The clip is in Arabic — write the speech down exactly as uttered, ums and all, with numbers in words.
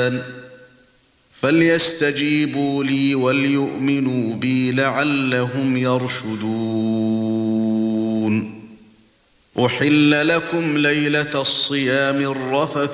الرحمن فليستجيبوا لي وليؤمنوا بي لعلهم يرشدون. أحل لكم ليلة الصيام الرفث